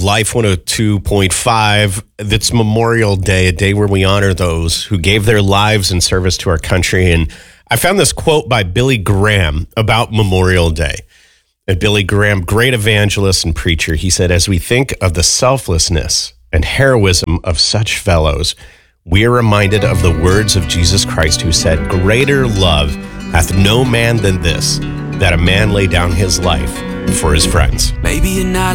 Life 102.5. It's Memorial Day, a day where we honor those who gave their lives in service to our country. And I found this quote by Billy Graham about Memorial Day. And Billy Graham, great evangelist and preacher, he said, as we think of the selflessness and heroism of such fellows, we are reminded of the words of Jesus Christ, who said, greater love hath no man than this, that a man lay down his life for his friends. Maybe you're not